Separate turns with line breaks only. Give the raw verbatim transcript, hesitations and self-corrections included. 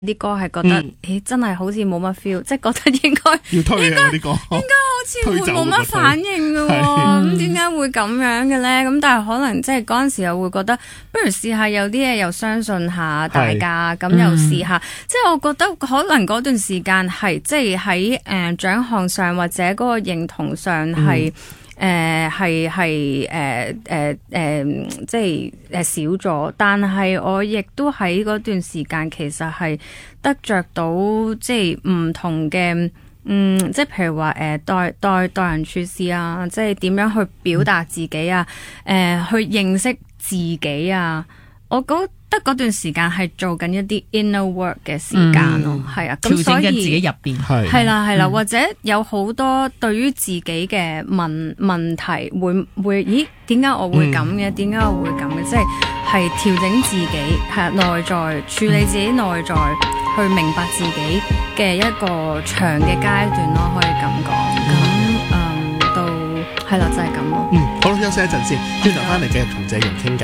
啲歌係覺得，咦，真係好似冇乜 feel，即係覺得應該
要推啊啲歌，
應該好似會冇乜反應嘅喎，咁點解會咁樣嘅咧？咁但係可能即係嗰陣時又會覺得，不如試下有啲嘢又相信下大家，咁又試下，即係我覺得可能嗰段時間係即係喺誒獎項上或者嗰個認同上係。誒係係誒誒誒，即係誒少咗，但係我亦都喺嗰段時間其實係得着到即係唔同嘅，嗯，即係譬如話誒待待待人處事啊，即係點樣去表達自己啊，誒、呃、去認識自己啊，我覺得嗰段時間係做緊一啲 inner work 嘅時間咯，係、嗯、啊，咁所以
調整緊自己入邊係
係啦係啦，或者有好多對於自己嘅問問題會會，咦點解我會咁嘅？點解我會咁嘅？即係係調整自己係內在處理自己內在，去明白自己嘅一個長嘅階段咯，可以咁講。咁嗯到係啦，就係咁咯。
嗯，好啦，休息一陣先，轉頭翻嚟繼續同謝蓉傾偈。